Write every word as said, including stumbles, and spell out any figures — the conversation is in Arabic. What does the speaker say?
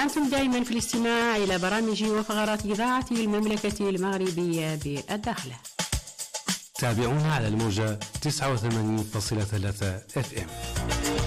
أنتم دائما في الاستماع إلى برامج وفقرات إذاعة المملكة المغربية بالداخلة. تابعونا على الموجة تسعة وثمانين فاصلة ثلاثة اف ام.